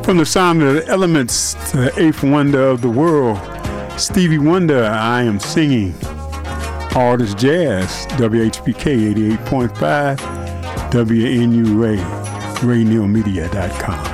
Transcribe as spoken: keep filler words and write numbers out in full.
From the sound of the elements to the eighth wonder of the world, Stevie Wonder, I Am Singing. All this jazz, W H P K eighty-eight point five, W N U Ray, ray neal media dot com.